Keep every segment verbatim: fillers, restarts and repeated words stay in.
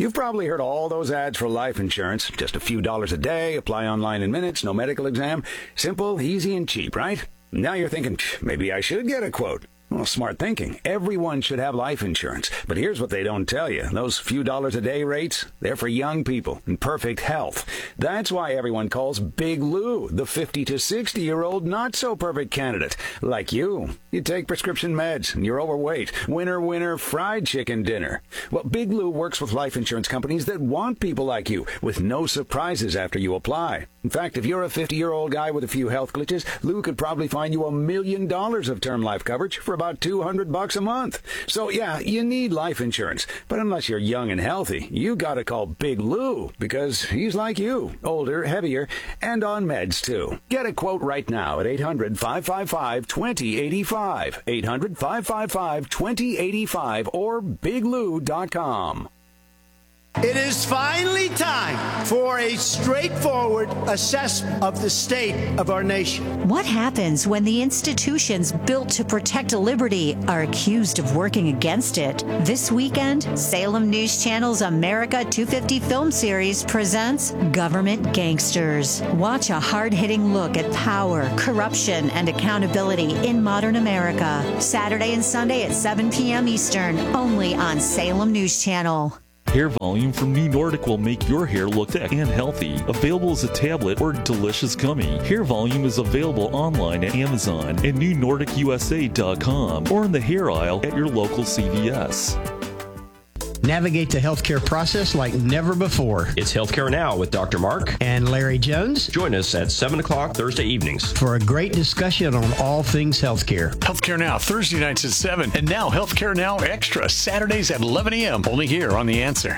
You've probably heard all those ads for life insurance. Just a few dollars a day, apply online in minutes, no medical exam. Simple, easy, and cheap, right? Now you're thinking, maybe I should get a quote. Well, smart thinking. Everyone should have life insurance. But here's what they don't tell you. Those few dollars a day rates, they're for young people in perfect health. That's why everyone calls Big Lou the fifty to sixty-year-old not-so-perfect candidate. Like you. You take prescription meds, and you're overweight. Winner, winner, fried chicken dinner. Well, Big Lou works with life insurance companies that want people like you, with no surprises after you apply. In fact, if you're a fifty-year-old guy with a few health glitches, Lou could probably find you a million dollars of term life coverage for about two hundred bucks a month. So yeah, you need life insurance. But unless you're young and healthy, you gotta call Big Lou, because he's like you, older, heavier, and on meds too. Get a quote right now at eight hundred, five five five, two zero eight five, eight hundred, five five five, two zero eight five, or big lou dot com. It is finally time for a straightforward assessment of the state of our nation. What happens when the institutions built to protect liberty are accused of working against it? This weekend, Salem News Channel's America two fifty film series presents Government Gangsters. Watch a hard-hitting look at power, corruption, and accountability in modern America. Saturday and Sunday at seven p.m. Eastern, only on Salem News Channel. Hair Volume from New Nordic will make your hair look thick and healthy. Available as a tablet or delicious gummy. Hair Volume is available online at Amazon and new nordic u s a dot com or in the hair aisle at your local C V S. Navigate the healthcare process like never before. It's Healthcare Now with Doctor Mark and Larry Jones. Join us at seven o'clock Thursday evenings for a great discussion on all things healthcare. Healthcare Now, Thursday nights at seven. And now Healthcare Now Extra, Saturdays at eleven a.m. Only here on The Answer.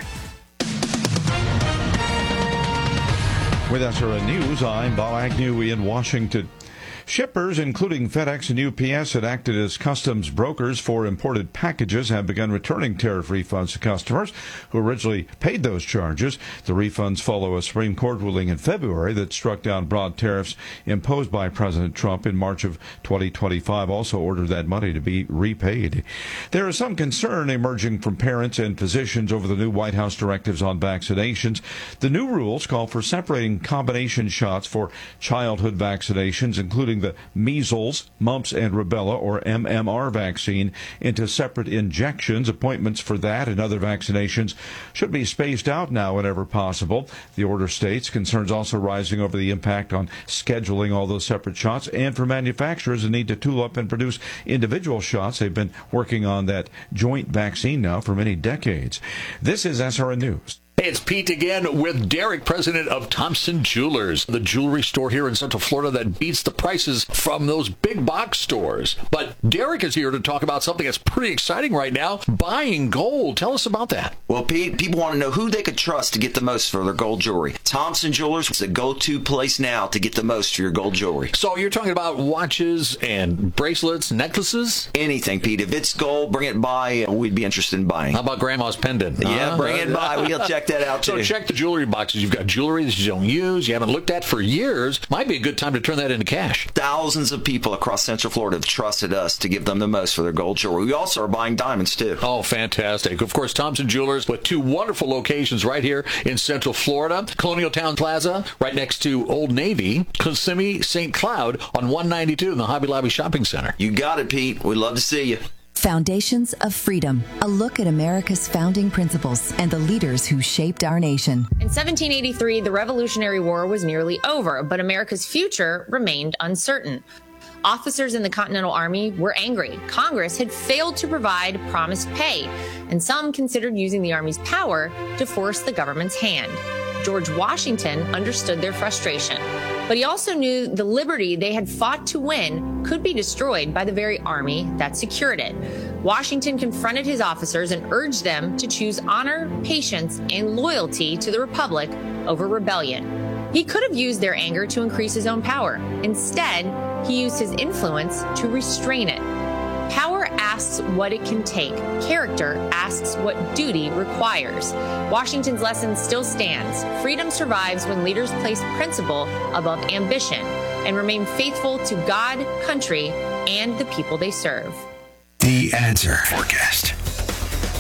With S R N News, I'm Bob Agnew in Washington. Shippers, including FedEx and U P S, that acted as customs brokers for imported packages, have begun returning tariff refunds to customers who originally paid those charges. The refunds follow a Supreme Court ruling in February that struck down broad tariffs imposed by President Trump in March of twenty twenty-five, also ordered that money to be repaid. There is some concern emerging from parents and physicians over the new White House directives on vaccinations. The new rules call for separating combination shots for childhood vaccinations, including the measles, mumps, and rubella, or M M R vaccine, into separate injections. Appointments for that and other vaccinations should be spaced out now whenever possible. The order states concerns also rising over the impact on scheduling all those separate shots, and for manufacturers the need to tool up and produce individual shots. They've been working on that joint vaccine now for many decades. This is S R N News. Hey, it's Pete again with Derek, president of Thompson Jewelers, the jewelry store here in Central Florida that beats the prices from those big box stores. But Derek is here to talk about something that's pretty exciting right now, buying gold. Tell us about that. Well, Pete, people want to know who they could trust to get the most for their gold jewelry. Thompson Jewelers is the go-to place now to get the most for your gold jewelry. So you're talking about watches and bracelets, necklaces? Anything, Pete. If it's gold, bring it by. We'd be interested in buying. How about grandma's pendant? Yeah, uh, bring it by. We'll check that out, too. So check the jewelry boxes. You've got jewelry that you don't use, you haven't looked at for years. Might be a good time to turn that into cash. Thousands of people across Central Florida have trusted us to give them the most for their gold jewelry. We also are buying diamonds, too. Oh, fantastic. Of course, Thompson Jewelers with two wonderful locations right here in Central Florida. Colonial Town Plaza, right next to Old Navy. Kissimmee, Saint Cloud on one ninety-two in the Hobby Lobby Shopping Center. You got it, Pete. We'd love to see you. Foundations of Freedom, a look at America's founding principles and the leaders who shaped our nation. In seventeen eighty-three, the Revolutionary War was nearly over, but America's future remained uncertain. Officers in the Continental Army were angry. Congress had failed to provide promised pay, and some considered using the Army's power to force the government's hand. George Washington understood their frustration, but he also knew the liberty they had fought to win could be destroyed by the very army that secured it. Washington confronted his officers and urged them to choose honor, patience, and loyalty to the Republic over rebellion. He could have used their anger to increase his own power. Instead, he used his influence to restrain it. Power asks what it can take. Character asks what duty requires. Washington's lesson still stands. Freedom survives when leaders place principle above ambition and remain faithful to God, country, and the people they serve. The Answer Forecast.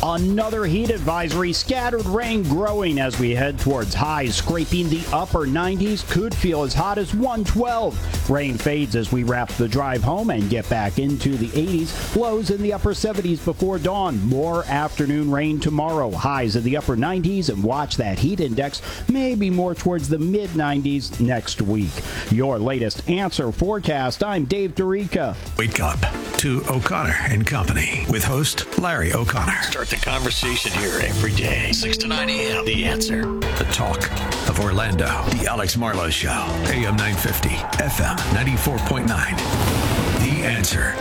Another heat advisory, scattered rain growing as we head towards highs, scraping the upper nineties. Could feel as hot as one twelve. Rain fades as we wrap the drive home and get back into the eighties. Lows in the upper seventies before dawn. More afternoon rain tomorrow. Highs in the upper nineties, and watch that heat index, maybe more towards the mid nineties next week. Your latest Answer forecast. I'm Dave Dorica. Wake up to O'Connor and Company with host Larry O'Connor. Start the conversation here every day, six to nine a.m. The Answer. The talk of Orlando. The Alex Marlowe Show. A M nine fifty, F M ninety-four point nine. The Answer.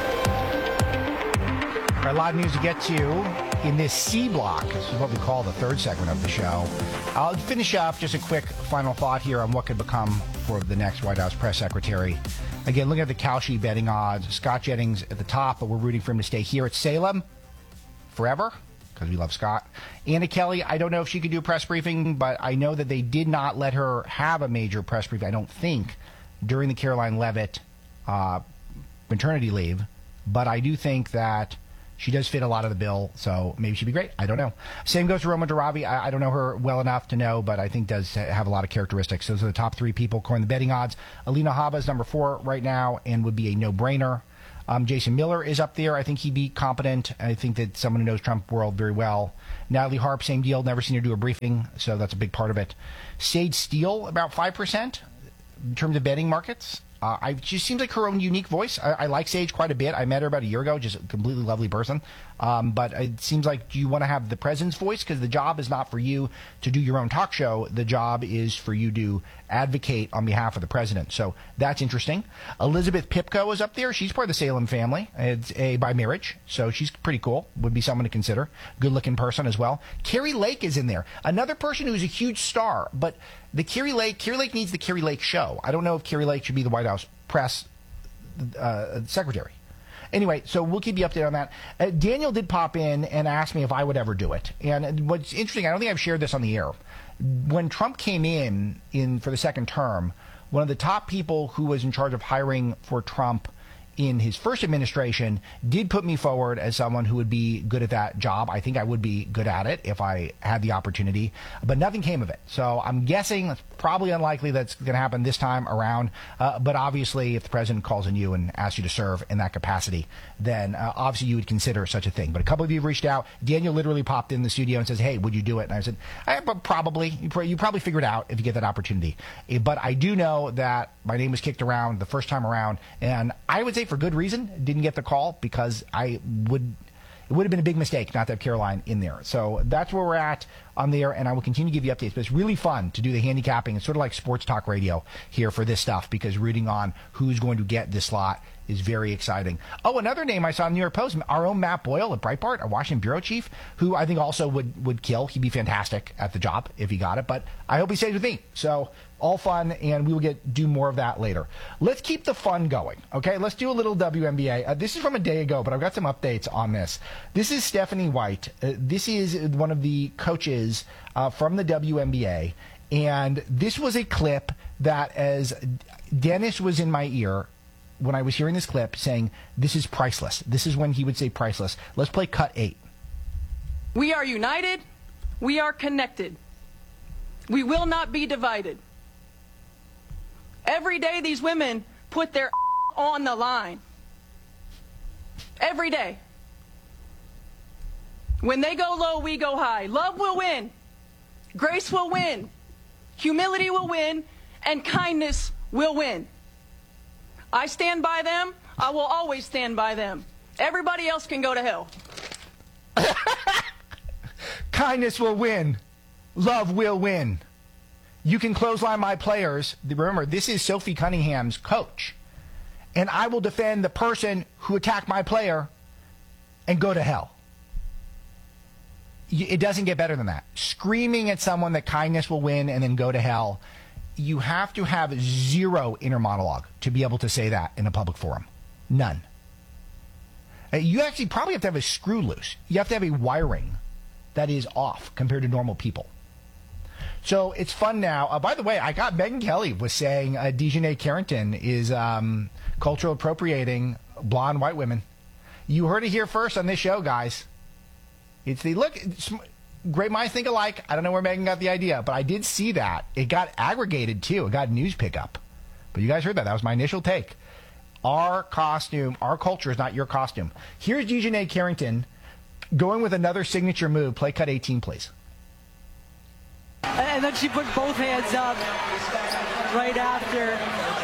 All right, a lot of news to get to in this C block. This is what we call the third segment of the show. I'll finish up just a quick final thought here on what could become for the next White House press secretary. Again, looking at the Kalshi betting odds, Scott Jennings at the top, but we're rooting for him to stay here at Salem forever because we love Scott. Anna Kelly, I don't know if she could do a press briefing, but I know that they did not let her have a major press briefing, I don't think, during the Caroline Leavitt uh, maternity leave. But I do think that she does fit a lot of the bill, so maybe she'd be great. I don't know. Same goes to Roma Darabi. I, I don't know her well enough to know, but I think does have a lot of characteristics. Those are the top three people according to the betting odds. Alina Habba is number four right now and would be a no-brainer. Um, Jason Miller is up there. I think he'd be competent. I think that someone who knows Trump world very well. Natalie Harp, same deal. Never seen her do a briefing, so that's a big part of it. Sage Steele, about five percent in terms of betting markets. Uh, I, she seems like her own unique voice. I, I like Sage quite a bit. I met her about a year ago, just a completely lovely person. Um, but it seems like you want to have the president's voice because the job is not for you to do your own talk show. The job is for you to advocate on behalf of the president. So that's interesting. Elizabeth Pipko is up there. She's part of the Salem family. It's a by marriage, so she's pretty cool. Would be someone to consider. Good-looking person as well. Carrie Lake is in there. Another person who's a huge star, but the Carrie Lake, Carrie Lake needs the Carrie Lake show. I don't know if Carrie Lake should be the White House press uh, secretary. Anyway, so we'll keep you updated on that. Uh, Daniel did pop in and ask me if I would ever do it. And what's interesting, I don't think I've shared this on the air. When Trump came in, in for the second term, one of the top people who was in charge of hiring for Trump in his first administration did put me forward as someone who would be good at that job. I think I would be good at it if I had the opportunity, but nothing came of it. So I'm guessing it's probably unlikely that's going to happen this time around. Uh, but obviously, if the president calls on you and asks you to serve in that capacity, then uh, obviously you would consider such a thing. But a couple of you have reached out. Daniel literally popped in the studio and says, hey, would you do it? And I said, eh, but probably. You, pr- you probably figure it out if you get that opportunity. Eh, but I do know that my name was kicked around the first time around, and I would say for good reason didn't get the call because I would it would have been a big mistake not to have Caroline in there. So that's where we're at on there, and I will continue to give you updates. But it's really fun to do the handicapping. It's sort of like sports talk radio here for this stuff because rooting on who's going to get this slot is very exciting. Oh, another name I saw in the New York Post, our own Matt Boyle at Breitbart, our Washington bureau chief, who I think also would, would kill. He'd be fantastic at the job if he got it, but I hope he stays with me. So all fun, and we will get do more of that later. Let's keep the fun going, okay? Let's do a little W N B A. Uh, this is from a day ago, but I've got some updates on this. This is Stephanie White. Uh, this is one of the coaches uh, from the W N B A, and this was a clip that, as Dennis was in my ear when I was hearing this clip, saying, this is priceless. This is when he would say priceless. Let's play cut eight. We are united. We are connected. We will not be divided. Every day these women put their on the line. Every day. When they go low, we go high. Love will win. Grace will win. Humility will win. And kindness will win. I stand by them. I will always stand by them. Everybody else can go to hell. Kindness will win. Love will win. You can clothesline my players. Remember, this is Sophie Cunningham's coach. And I will defend the person who attacked my player and go to hell. It doesn't get better than that. Screaming at someone that kindness will win and then go to hell. You have to have zero inner monologue to be able to say that in a public forum. None. You actually probably have to have a screw loose. You have to have a wiring that is off compared to normal people. So it's fun now. Uh, by the way, I got Megyn Kelly was saying uh, Dejanay Carrington is um, cultural appropriating blonde white women. You heard it here first on this show, guys. It's the look. It's, great minds think alike. I don't know where Megan got the idea, but I did see that. It got aggregated, too. It got news pickup. But you guys heard that. That was my initial take. Our costume, our culture is not your costume. Here's DiJonai Carrington going with another signature move. Play cut eighteen, please. And then she put both hands up right after.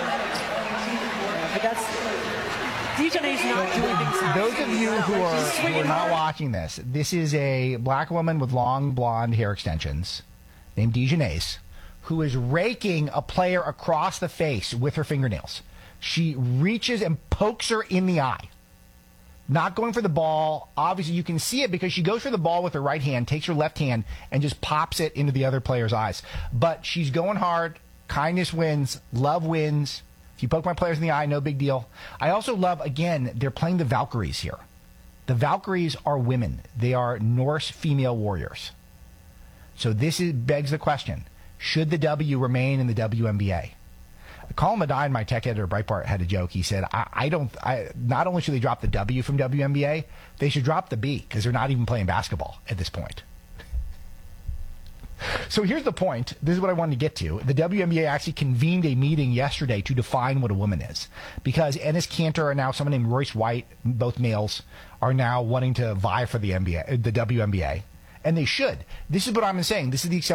But that's... DiJonai's not doing things. Those of you who are, who are not watching this, this is a black woman with long blonde hair extensions named DiJonai, who is raking a player across the face with her fingernails. She reaches and pokes her in the eye. Not going for the ball. Obviously, you can see it because she goes for the ball with her right hand, takes her left hand, and just pops it into the other player's eyes. But she's going hard. Kindness wins. Love wins. If you poke my players in the eye, no big deal. I also love, again, they're playing the Valkyries here. The Valkyries are women. They are Norse female warriors. So this is, begs the question, should the W remain in the W N B A? Colin Medine, my tech editor, Breitbart, had a joke. He said, I, I don't, I, not only should they drop the W from W N B A, they should drop the B because they're not even playing basketball at this point. So here's the point. This is what I wanted to get to. The W N B A actually convened a meeting yesterday to define what a woman is. Because Enes Kanter and now someone named Royce White, both males, are now wanting to vie for the N B A, the W N B A. And they should. This is what I'm saying. This is the